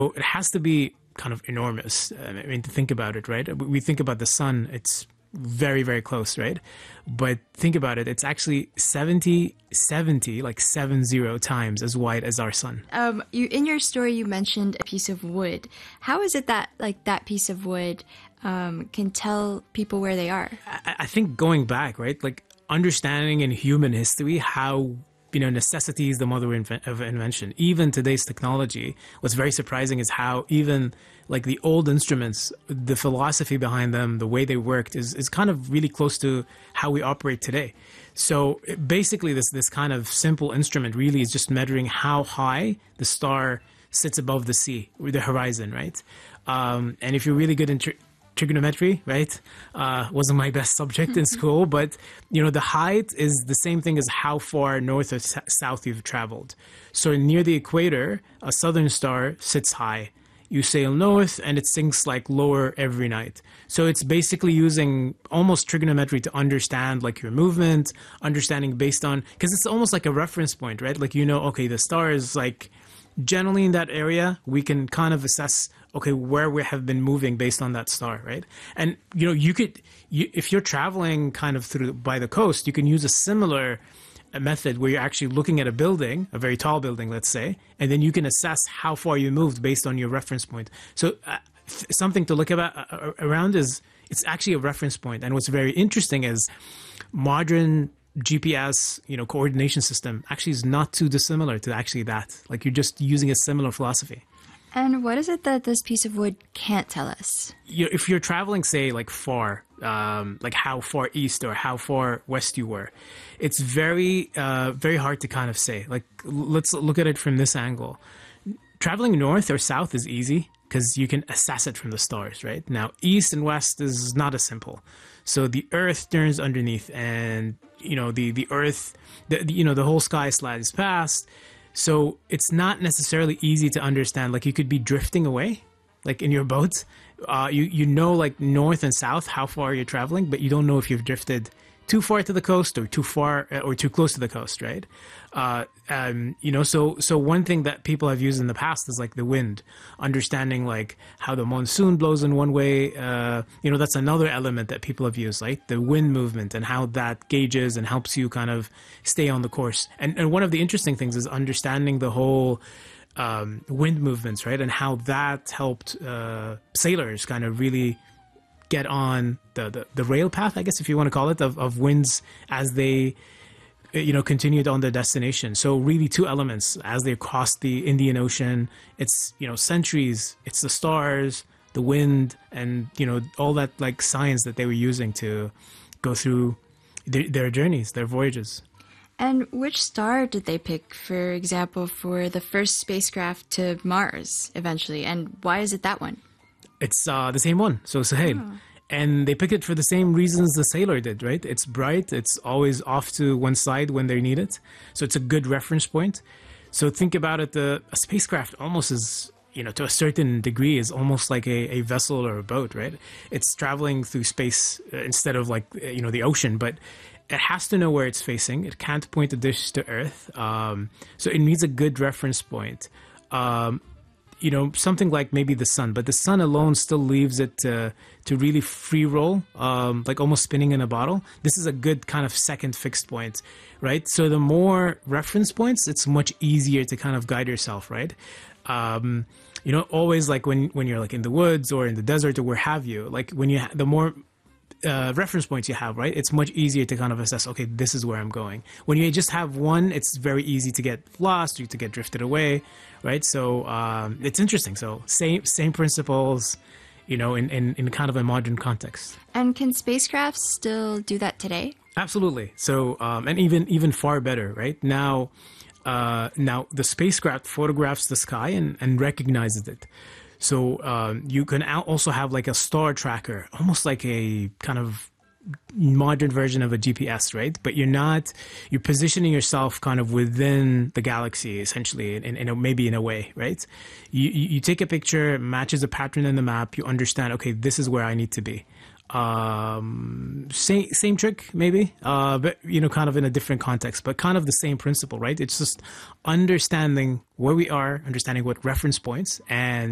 So it has to be kind of enormous. I mean, to think about it, right? We think about the sun, it's very, very close, right? But think about it, it's actually 70, like 70 times as wide as our sun. In your story, you mentioned a piece of wood. How is it that that piece of wood can tell people where they are? I think going back, right? Like understanding in human history how necessity is the mother of invention. Even today's technology, what's very surprising is how even like the old instruments, the philosophy behind them, the way they worked is kind of really close to how we operate today. So basically this kind of simple instrument really is just measuring how high the star sits above the sea or the horizon, right? And if you're really good in trigonometry, right? Wasn't my best subject in school, but the height is the same thing as how far north or south you've traveled. So near the equator, a southern star sits high. You sail north and it sinks like lower every night. So it's basically using almost trigonometry to understand like your movement, understanding based on, because it's almost like a reference point, right? Like, okay, the star is like generally in that area, we can kind of assess, okay, where we have been moving based on that star, right? And, if you're traveling kind of by the coast, you can use a similar method where you're actually looking at a building, a very tall building, let's say, and then you can assess how far you moved based on your reference point. So something to look around is it's actually a reference point. And what's very interesting is modern GPS, coordination system actually is not too dissimilar to actually that. Like you're just using a similar philosophy. And what is it that this piece of wood can't tell us? If you're traveling, say, like far, like how far east or how far west you were, it's very, very hard to kind of say. Like, let's look at it from this angle. Traveling north or south is easy because you can assess it from the stars, right? Now, east and west is not as simple. So the Earth turns underneath, and the Earth, the whole sky slides past. So it's not necessarily easy to understand. Like you could be drifting away, like in your boat. Like north and south how far you're traveling, but you don't know if you've drifted too far to the coast or too far or too close to the coast, right? So one thing that people have used in the past is like the wind, understanding like how the monsoon blows in one way. That's another element that people have used, like the wind movement and how that gauges and helps you kind of stay on the course. And one of the interesting things is understanding the whole wind movements, right? And how that helped sailors kind of really get on the rail path, I guess, if you want to call it, of winds as they continued on their destination. So really two elements as they crossed the Indian Ocean. It's centuries, it's the stars, the wind, and all that like science that they were using to go through their journeys, their voyages. And which star did they pick, for example, for the first spacecraft to Mars eventually? And why is it that one? It's the same one, so Sahel. Oh. And they picked it for the same reasons the Sailor did, right? It's bright, it's always off to one side when they need it. So it's a good reference point. So think about it, a spacecraft almost is, to a certain degree, is almost like a vessel or a boat, right? It's traveling through space instead of like, the ocean, but it has to know where it's facing. It can't point a dish to Earth. So it needs a good reference point. Something like maybe the sun, but the sun alone still leaves it to really free roll, like almost spinning in a bottle. This is a good kind of second fixed point, right? So the more reference points, it's much easier to kind of guide yourself, right? Always like when you're like in the woods or in the desert or where have you, like when the more reference points you have, right? It's much easier to kind of assess, okay, this is where I'm going. When you just have one, it's very easy to get lost or to get drifted away, right? So it's interesting. So same principles, in kind of a modern context. And can spacecrafts still do that today? Absolutely. So and even far better, right? Now the spacecraft photographs the sky and recognizes it. So you can also have like a star tracker, almost like a kind of modern version of a GPS, right? But you're positioning yourself kind of within the galaxy, essentially, maybe in a way, right? You take a picture, matches a pattern in the map, you understand, okay, this is where I need to be. Same trick, maybe, but kind of in a different context, but kind of the same principle, right? It's just understanding where we are, understanding what reference points, and